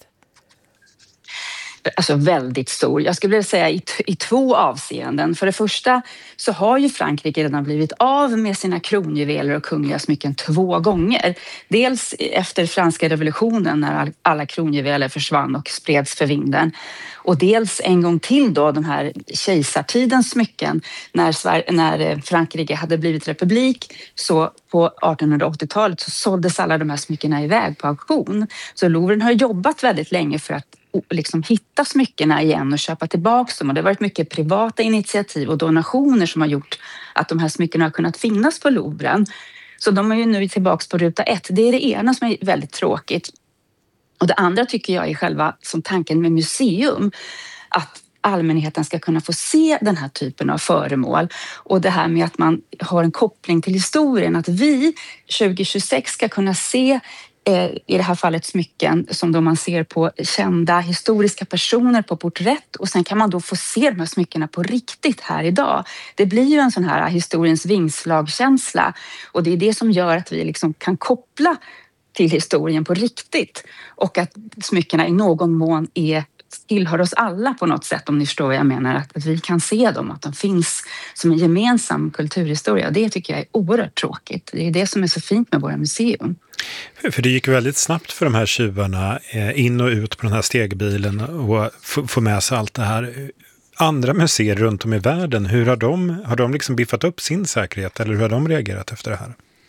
Alltså väldigt stor. Jag skulle vilja säga i, t- i två avseenden. För det första så har ju Frankrike redan blivit av med sina kronjuveler och kungliga smycken två gånger. Dels efter franska revolutionen när all, alla kronjuveler försvann och spreds för vinden. Och dels en gång till då de här kejsartidens smycken. När, Sver- när Frankrike hade blivit republik så på artonhundraåttiotalet så såldes alla de här smyckena iväg på auktion. Så Louvren har jobbat väldigt länge för att liksom hitta smyckena igen och köpa tillbaka dem. Och det har varit mycket privata initiativ och donationer som har gjort att de här smyckena har kunnat finnas på Louvren. Så de är ju nu tillbaka på ruta ett. Det är det ena som är väldigt tråkigt. Och det andra tycker jag är själva som tanken med museum. Att allmänheten ska kunna få se den här typen av föremål. Och det här med att man har en koppling till historien. Att vi tjugo tjugosex ska kunna se i det här fallet smycken som då man ser på kända historiska personer på porträtt och sen kan man då få se de här smyckena på riktigt här idag. Det blir ju en sån här historiens vingslagkänsla och det är det som gör att vi liksom kan koppla till historien på riktigt och att smyckena i någon mån är tillhör oss alla på något sätt, om ni förstår vad jag menar. Att, att vi kan se dem, att de finns som en gemensam kulturhistoria. Det tycker jag är oerhört tråkigt. Det är det som är så fint med våra museum. För det gick väldigt snabbt för de här tjuvarna in och ut på den här stegbilen och få med sig allt det här. Andra museer runt om i världen, hur har de, har de liksom biffat upp sin säkerhet eller hur har de reagerat efter det här?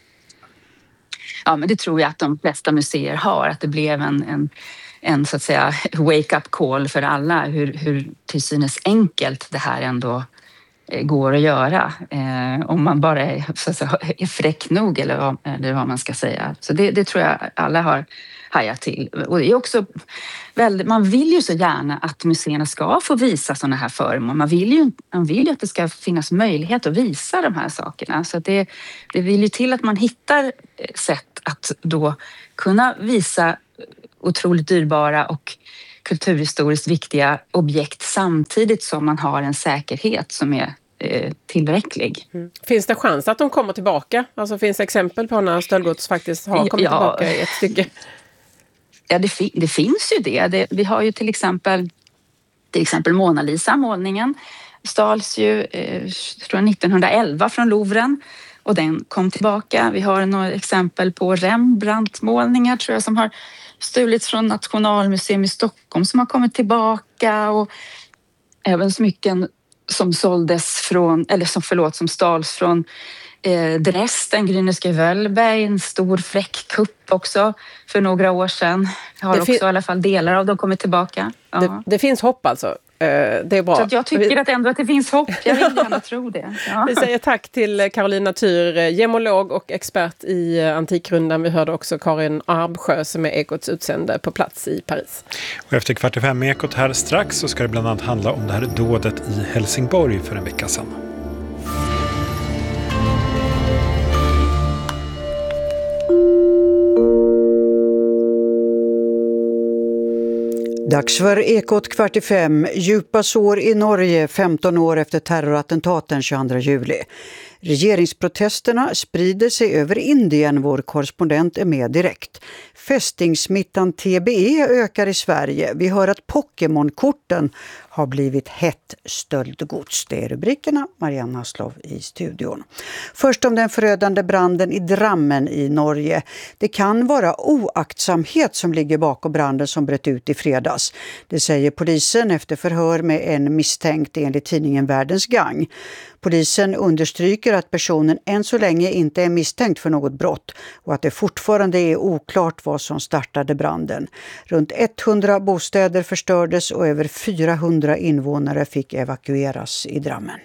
Ja, men det tror jag att de flesta museer har, att det blev en, en, en så att säga wake-up call för alla, hur, hur till synes enkelt det här ändå går att göra. Eh, om man bara är, så att säga, är fräck nog eller vad, eller vad man ska säga. Så det, det tror jag alla har hajat till. Och det är också väldigt, man vill ju så gärna att museerna ska få visa sådana här föremål. Man vill ju, man vill ju att det ska finnas möjlighet att visa de här sakerna. Så det, det vill ju till att man hittar sätt att då kunna visa otroligt dyrbara och kulturhistoriskt viktiga objekt samtidigt som man har en säkerhet som är eh, tillräcklig. Mm. Finns det chans att de kommer tillbaka? Alltså finns det exempel på när stöldgods faktiskt har kommit ja. tillbaka i ett stycke? Ja, det, fi- det finns ju det. det. Vi har ju till exempel, till exempel Mona Lisa-målningen stals ju eh, tror jag nittonhundraelva från Louvren och den kom tillbaka. Vi har några exempel på Rembrandt-målningar tror jag som har stulits från Nationalmuseum i Stockholm som har kommit tillbaka och även smycken som såldes från, eller som förlåt, som stals från eh, Dresden, Grüneske Wölbe, en stor fräckkupp också för några år sedan. Har det också fin- i alla fall delar av dem kommit tillbaka. Ja. Det, det finns hopp alltså. Det är bra. Så att jag tycker att ändå att det finns hopp. Jag vill gärna tro det. Ja. Vi säger tack till Carolina Tyr, gemolog och expert i Antikrundan. Vi hörde också Karin Arbsjö som är Ekots utsände på plats i Paris. Och efter kvart i fem med Ekot här strax så ska det bland annat handla om det här dådet i Helsingborg för en vecka sedan. Dags för Ekot kvart i fem. Djupa sår i Norge femton år efter terrorattentaten tjugoandra juli. Regeringsprotesterna sprider sig över Indien, vår korrespondent är med direkt. Fästingsmittan T B E ökar i Sverige. Vi hör att Pokémon-korten har blivit hett stöldgods. Det är rubrikerna. Marianne Haslov i studion. Först om den förödande branden i Drammen i Norge. Det kan vara oaktsamhet som ligger bakom branden som bröt ut i fredags. Det säger polisen efter förhör med en misstänkt enligt tidningen Världens Gang. Polisen understryker att personen än så länge inte är misstänkt för något brott och att det fortfarande är oklart vad som startade branden. Runt hundra bostäder förstördes och över fyrahundra invånare fick evakueras i Drammen.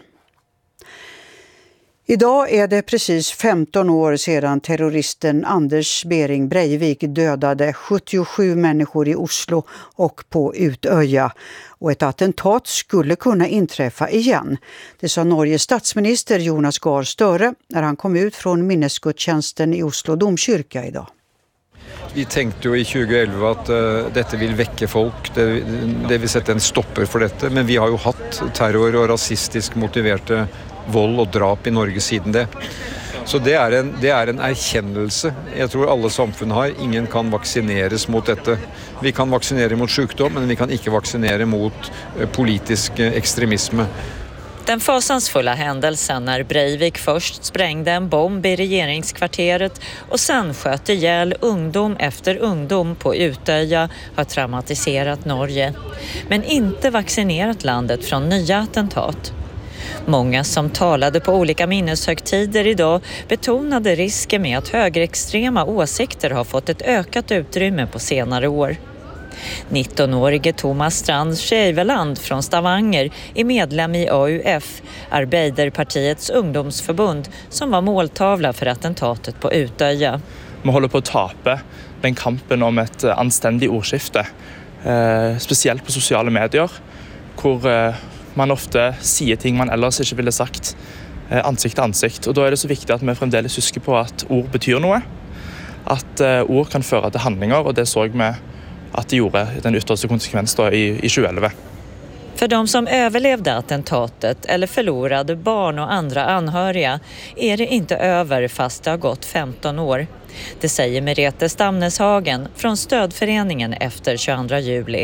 Idag är det precis femton år sedan terroristen Anders Behring Breivik dödade sjuttiosju människor i Oslo och på Utöja. Och ett attentat skulle kunna inträffa igen. Det sa Norges statsminister Jonas Gahr Støre när han kom ut från minnesgudstjänsten i Oslo domkyrka idag. Vi tänkte ju i tjugoelva att uh, detta vill väcka folk, det, det vill sätta en stopper för detta. Men vi har ju haft terror och rasistiskt motiverade våld och drap i Norge siden det. Så det är en, det är en erkännelse. Jag tror alla samfund har. Ingen kan vaccineras mot detta. Vi kan vaccinera mot sjukdom, men vi kan inte vaccinera mot uh, politisk uh, extremism. Den fasansfulla händelsen när Breivik först sprängde en bomb i regeringskvarteret och sen sköt ihjäl ungdom efter ungdom på Utöja har traumatiserat Norge. Men inte vaccinerat landet från nya attentat. Många som talade på olika minneshögtider idag betonade risken med att högerextrema åsikter har fått ett ökat utrymme på senare år. nittonårige Thomas Strand Skeiveland från Stavanger är medlem i A U F, Arbeiderpartiets ungdomsförbund, som var måltavla för attentatet på Utöja. Man håller på att tape den kampen om ett anständigt ordskifte, eh, speciellt på sociala medier, hvor eh, man ofta säger ting man ellers inte ville sagt eh, ansikt till ansikt. Och då är det så viktigt att vi fremdeles husker på att ord betyder något, att eh, ord kan föra till handlingar, och det såg vi att det gjorde den yttersta konsekvens då i, i tjugoelva. För de som överlevde attentatet eller förlorade barn och andra anhöriga är det inte över fast det har gått femton år. Det säger Merete Stamneshagen från stödföreningen efter tjugoandra juli.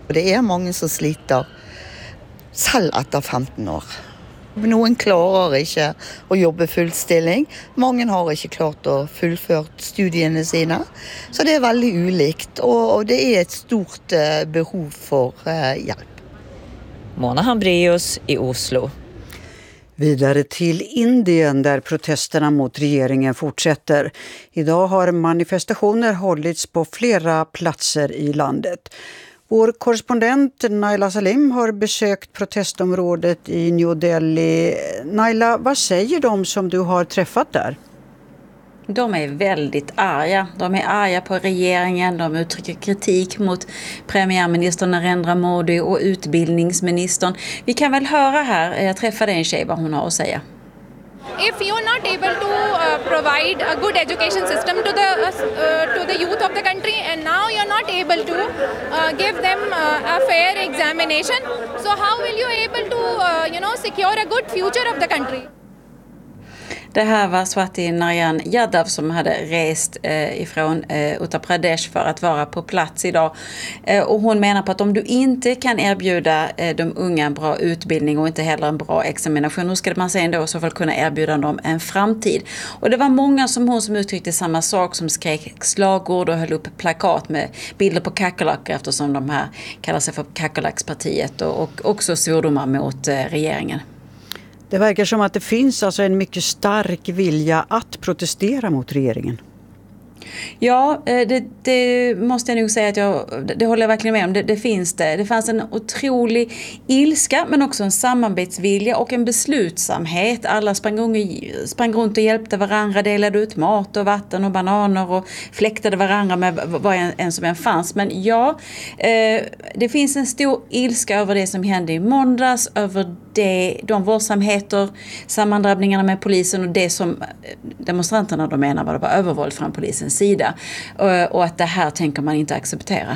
Det är många som sliter selv etter femten år. Noen klarer ikke å jobbe full stilling. Mange har ikke klart å fullføre studiene sine. Så det er veldig ulikt, og det er et stort behov for hjelp. Mona Hambraeus i Oslo. Vidare till Indien där protesterna mot regeringen fortsätter. Idag har manifestationer hållits på flera platser i landet. Vår korrespondent Naila Salim har besökt protestområdet i New Delhi. Naila, vad säger de som du har träffat där? De är väldigt arga. De är arga på regeringen. De uttrycker kritik mot premiärminister Narendra Modi och utbildningsministern. Vi kan väl höra här, jag träffade en tjej, vad hon har att säga. If you're not able to uh, provide a good education system to the uh, to the youth of the country, and now you're not able to uh, give them uh, a fair examination, so how will you able to uh, you know secure a good future of the country? Det här var Swati Narayan Yadav som hade rest eh, ifrån eh, Uttar Pradesh för att vara på plats idag. Eh, och hon menar på att om du inte kan erbjuda eh, de unga en bra utbildning och inte heller en bra examination, då ska man säga ändå i så fall kunna erbjuda dem en framtid. Och det var många som hon som uttryckte samma sak, som skrek slagord och höll upp plakat med bilder på kackerlackor, eftersom de här kallar sig för kackerlackspartiet, och, och också svordomar mot eh, regeringen. Det verkar som att det finns alltså en mycket stark vilja att protestera mot regeringen. Ja, det, det måste jag nog säga att jag, det håller jag verkligen med om. Det, det finns det. Det fanns en otrolig ilska, men också en samarbetsvilja och en beslutsamhet. Alla sprang, sprang runt och hjälpte varandra, delade ut mat och vatten och bananer och fläktade varandra med vad en, en som en fanns. Men ja, eh, det finns en stor ilska över det som hände i måndags, över det, de våldsamheter, sammandrabbningarna med polisen och det som demonstranterna de menar var det var övervåld från polisens sida. Och att det här tänker man inte acceptera.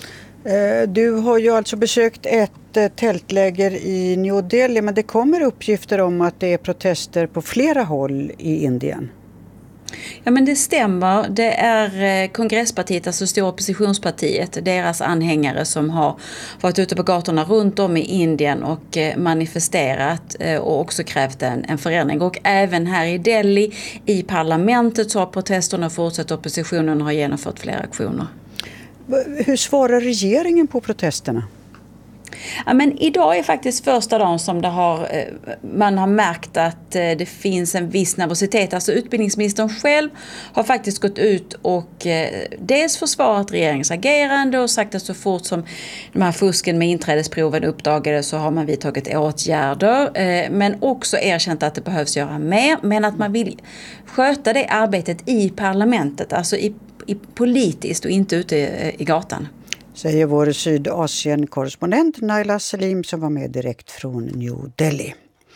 Du har ju alltså besökt ett tältläger i New Delhi, men det kommer uppgifter om att det är protester på flera håll i Indien. Ja, men det stämmer. Det är kongresspartiet, alltså stora oppositionspartiet, deras anhängare som har varit ute på gatorna runt om i Indien och manifesterat och också krävt en, en förändring. Och även här i Delhi, i parlamentet, så har protesterna fortsatt. Oppositionen har genomfört flera aktioner. Hur svarar regeringen på protesterna? Ja, men idag är faktiskt första dagen som det har, man har märkt att det finns en viss nervositet. Alltså utbildningsministern själv har faktiskt gått ut och dels försvarat regeringens agerande och sagt att så fort som de här fusken med inträdesproven uppdagades så har man vidtagit åtgärder. Men också erkänt att det behövs göra mer, men att man vill sköta det arbetet i parlamentet, alltså i, i politiskt och inte ute i, i gatan. Säger vår Sydasien-korrespondent Naila Salim som var med direkt från New Delhi.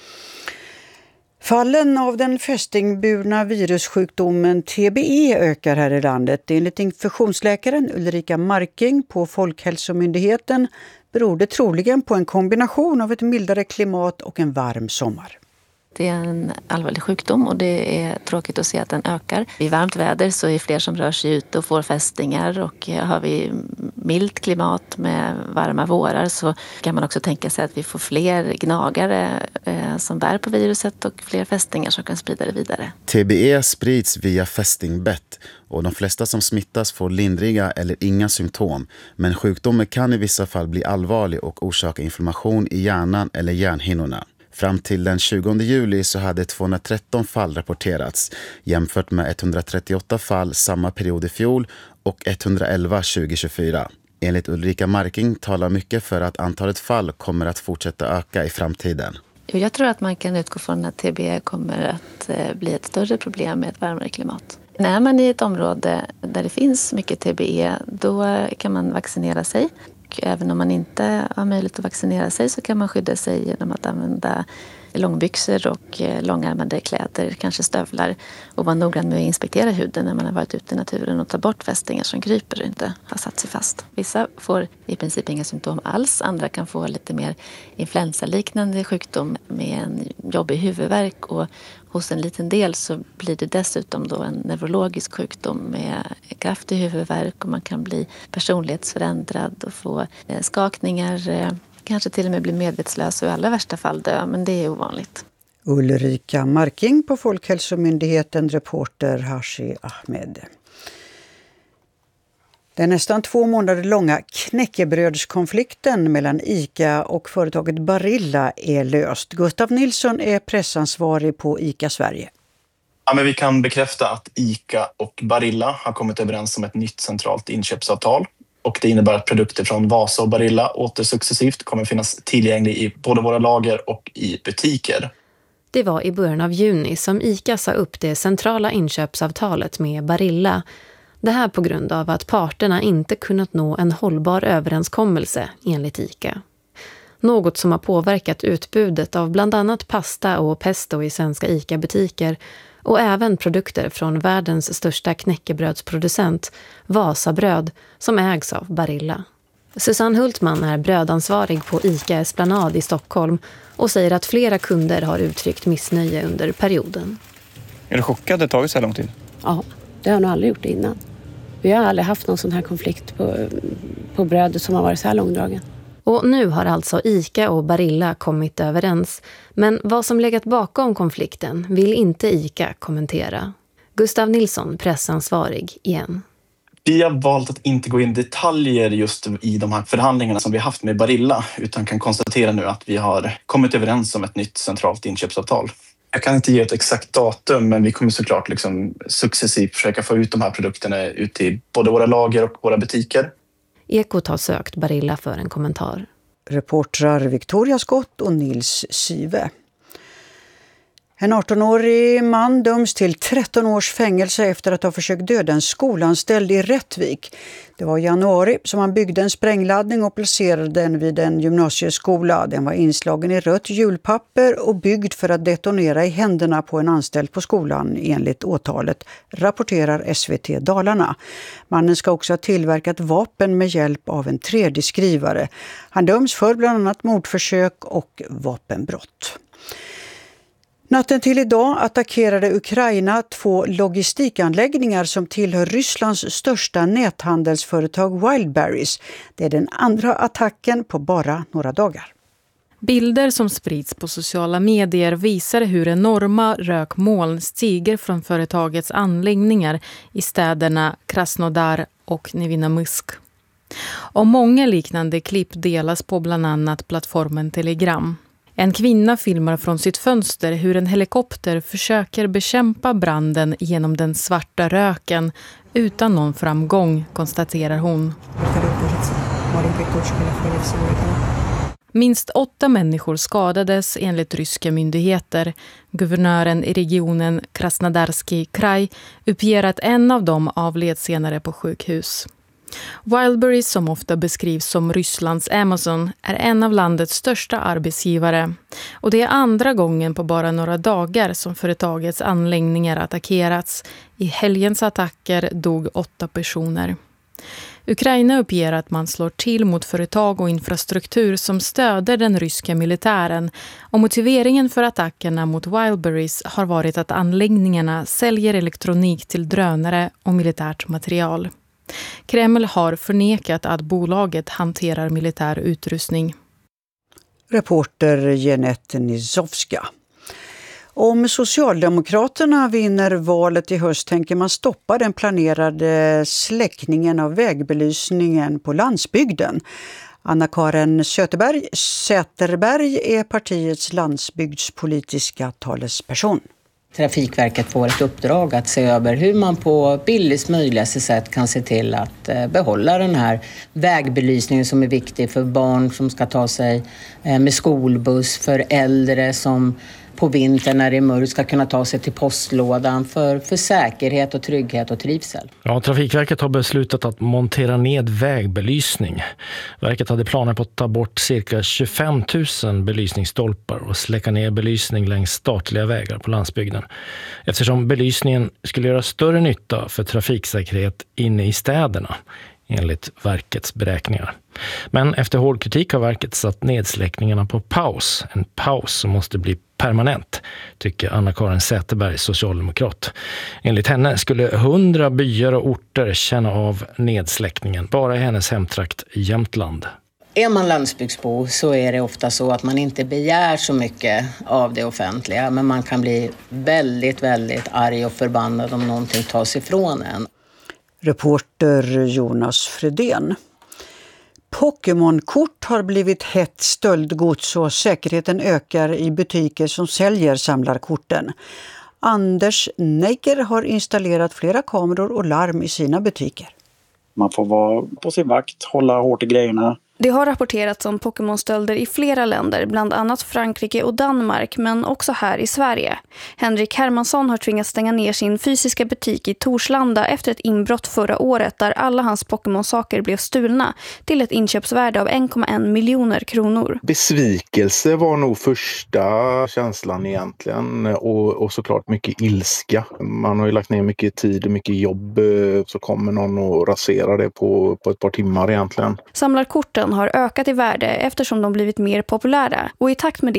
Fallen av den fästingburna virussjukdomen T B E ökar här i landet. Enligt infektionsläkaren Ulrika Marking på Folkhälsomyndigheten beror det troligen på en kombination av ett mildare klimat och en varm sommar. Det är en allvarlig sjukdom och det är tråkigt att se att den ökar. I varmt väder så är det fler som rör sig ut och får fästingar, och har vi milt klimat med varma vårar så kan man också tänka sig att vi får fler gnagare eh, som bär på viruset och fler fästingar som kan sprida det vidare. T B E sprids via fästingbett och de flesta som smittas får lindriga eller inga symptom, men sjukdomen kan i vissa fall bli allvarlig och orsaka inflammation i hjärnan eller hjärnhinnorna. Fram till den tjugonde juli så hade tvåhundratretton fall rapporterats jämfört med etthundratrettioåtta fall samma period i fjol och etthundraelva tjugohundratjugofyra. Enligt Ulrika Marking talar mycket för att antalet fall kommer att fortsätta öka i framtiden. Jag tror att man kan utgå från att T B E kommer att bli ett större problem med ett varmare klimat. När man är i ett område där det finns mycket T B E, då kan man vaccinera sig. Även om man inte har möjlighet att vaccinera sig så kan man skydda sig genom att använda långbyxor och långärmade kläder, kanske stövlar, och vara noggrann med att inspektera huden när man har varit ute i naturen och ta bort fästingar som kryper och inte har satt sig fast. Vissa får i princip inga symptom alls, andra kan få lite mer influensaliknande sjukdom med en jobbig huvudvärk, och hos en liten del så blir det dessutom då en neurologisk sjukdom med kraftig huvudvärk, och man kan bli personlighetsförändrad och få skakningar, kanske till och med bli medvetslös och i allra värsta fall dö, men det är ovanligt. Ulrika Marking på Folkhälsomyndigheten, reporter Hashi Ahmed. Den nästan två månader långa knäckebrödskonflikten mellan ICA och företaget Barilla är löst. Gustav Nilsson är pressansvarig på ICA Sverige. Ja, men vi kan bekräfta att ICA och Barilla har kommit överens om ett nytt centralt inköpsavtal. Och det innebär att produkter från Vasa och Barilla återsuccessivt kommer finnas tillgängliga i både våra lager och i butiker. Det var i början av juni som ICA sa upp det centrala inköpsavtalet med Barilla. Det här på grund av att parterna inte kunnat nå en hållbar överenskommelse enligt ICA. Något som har påverkat utbudet av bland annat pasta och pesto i svenska ICA-butiker och även produkter från världens största knäckebrödsproducent, Vasabröd, som ägs av Barilla. Susanne Hultman är brödansvarig på ICA Esplanad i Stockholm och säger att flera kunder har uttryckt missnöje under perioden. Är du chockad att det tagit så här lång tid? Ja, det har jag nog aldrig gjort innan. Vi har aldrig haft någon sån här konflikt på, på brödet som har varit så här långdragen. Och nu har alltså ICA och Barilla kommit överens. Men vad som legat bakom konflikten vill inte ICA kommentera. Gustav Nilsson, pressansvarig igen. Vi har valt att inte gå in i detaljer just i de här förhandlingarna som vi har haft med Barilla, utan kan konstatera nu att vi har kommit överens om ett nytt centralt inköpsavtal. Jag kan inte ge ett exakt datum, men vi kommer såklart liksom successivt försöka få ut de här produkterna ut till både våra lager och våra butiker. Ekot har sökt Barilla för en kommentar. Reportrar Victoria Skott och Nils Syve. En arton-årig man döms till tretton års fängelse efter att ha försökt döda en skolanställd i Rättvik. Det var i januari som han byggde en sprängladdning och placerade den vid en gymnasieskola. Den var inslagen i rött julpapper och byggd för att detonera i händerna på en anställd på skolan enligt åtalet, rapporterar S V T Dalarna. Mannen ska också ha tillverkat vapen med hjälp av en tredje skrivare. Han döms för bland annat mordförsök och vapenbrott. Natten till idag attackerade Ukraina två logistikanläggningar som tillhör Rysslands största näthandelsföretag Wildberries. Det är den andra attacken på bara några dagar. Bilder som sprids på sociala medier visar hur enorma rökmoln stiger från företagets anläggningar i städerna Krasnodar och Nevinnomysk. Och många liknande klipp delas på bland annat plattformen Telegram. En kvinna filmar från sitt fönster hur en helikopter försöker bekämpa branden genom den svarta röken utan någon framgång, konstaterar hon. Minst åtta människor skadades enligt ryska myndigheter. Guvernören i regionen Krasnodarski kraj uppger att en av dem avled senare på sjukhus. Wildberries, som ofta beskrivs som Rysslands Amazon, är en av landets största arbetsgivare. Och det är andra gången på bara några dagar som företagets anläggningar attackerats. I helgens attacker dog åtta personer. Ukraina uppger att man slår till mot företag och infrastruktur som stöder den ryska militären. Och motiveringen för attackerna mot Wildberries har varit att anläggningarna säljer elektronik till drönare och militärt material. Kreml har förnekat att bolaget hanterar militär utrustning. Reporter Jeanette Nizowska. Om Socialdemokraterna vinner valet i höst tänker man stoppa den planerade släckningen av vägbelysningen på landsbygden. Anna-Karin Söterberg, Säterberg är partiets landsbygdspolitiska talesperson. Trafikverket får ett uppdrag att se över hur man på billigast möjligaste sätt kan se till att behålla den här vägbelysningen som är viktig för barn som ska ta sig med skolbuss, för äldre som på vintern när det är mörkt ska kunna ta sig till postlådan för, för säkerhet och trygghet och trivsel. Ja, Trafikverket har beslutat att montera ned vägbelysning. Verket hade planer på att ta bort cirka tjugofem tusen belysningsstolpar och släcka ner belysning längs statliga vägar på landsbygden. Eftersom belysningen skulle göra större nytta för trafiksäkerhet inne i städerna, enligt verkets beräkningar. Men efter hård kritik har verket satt nedsläckningarna på paus. En paus som måste bli permanent, tycker Anna-Karin Säterberg, socialdemokrat. Enligt henne skulle hundra byar och orter känna av nedsläckningen bara i hennes hemtrakt i Jämtland. Är man landsbygdsbo så är det ofta så att man inte begär så mycket av det offentliga, men man kan bli väldigt, väldigt arg och förbannad om någonting tas ifrån en. Reporter Jonas Fredén. Pokémon-kort har blivit hett stöldgods och säkerheten ökar i butiker som säljer samlarkorten. Anders Neiker har installerat flera kameror och larm i sina butiker. Man får vara på sin vakt, hålla hårt i grejerna. Det har rapporterats om Pokémon-stölder i flera länder, bland annat Frankrike och Danmark, men också här i Sverige. Henrik Hermansson har tvingats stänga ner sin fysiska butik i Torslanda efter ett inbrott förra året där alla hans Pokémon-saker blev stulna till ett inköpsvärde av en komma en miljoner kronor. Besvikelse var nog första känslan egentligen och, och såklart mycket ilska. Man har ju lagt ner mycket tid och mycket jobb, så kommer någon och rasera det på, på ett par timmar egentligen. Samlarkorten har ökat i värde eftersom de blivit mer populära och i takt med det